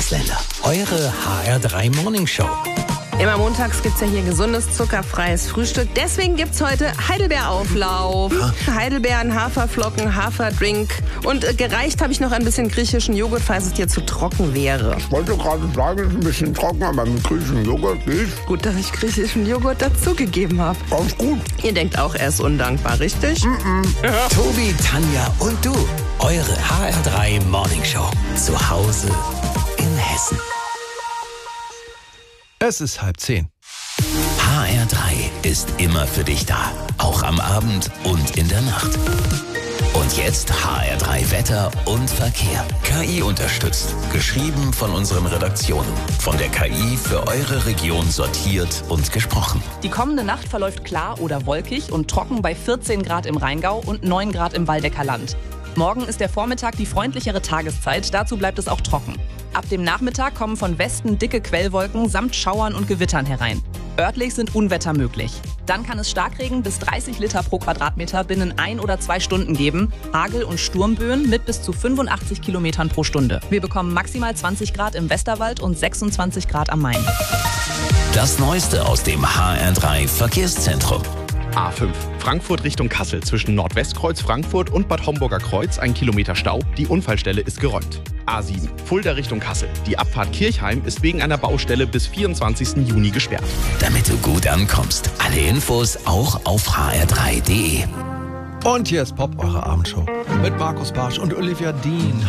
Bundesländer. Eure HR3 Morning Show. Immer montags gibt's ja hier gesundes, zuckerfreies Frühstück. Deswegen gibt's heute Heidelbeerauflauf. Heidelbeeren, Haferflocken, Haferdrink. Und gereicht habe ich noch ein bisschen griechischen Joghurt, falls es dir zu trocken wäre. Ich wollte gerade sagen, es ist ein bisschen trocken, aber mit griechischem Joghurt geht. Gut, dass ich griechischen Joghurt dazugegeben habe. Ganz gut. Ihr denkt auch, er ist undankbar, richtig? Tobi, Tanja und du. Eure HR3 Morning Show. Zu Hause in Hessen. Es ist 9:30. HR3 ist immer für dich da. Auch am Abend und in der Nacht. Und jetzt HR3 Wetter und Verkehr. KI unterstützt. Geschrieben von unseren Redaktionen. Von der KI für eure Region sortiert und gesprochen. Die kommende Nacht verläuft klar oder wolkig und trocken bei 14 Grad im Rheingau und 9 Grad im Waldecker Land. Morgen ist der Vormittag die freundlichere Tageszeit, dazu bleibt es auch trocken. Ab dem Nachmittag kommen von Westen dicke Quellwolken samt Schauern und Gewittern herein. Örtlich sind Unwetter möglich. Dann kann es Starkregen bis 30 Liter pro Quadratmeter binnen 1 oder 2 Stunden geben, Hagel- und Sturmböen mit bis zu 85 Kilometern pro Stunde. Wir bekommen maximal 20 Grad im Westerwald und 26 Grad am Main. Das Neueste aus dem HR3 Verkehrszentrum. A5 Frankfurt Richtung Kassel zwischen Nordwestkreuz Frankfurt und Bad Homburger Kreuz 1 Kilometer Stau. Die Unfallstelle ist geräumt. A7 Fulda Richtung Kassel. Die Abfahrt Kirchheim ist wegen einer Baustelle bis 24. Juni gesperrt. Damit du gut ankommst. Alle Infos auch auf hr3.de. Und hier ist Pop, eure Abendshow. Mit Markus Barsch und Olivia Dean.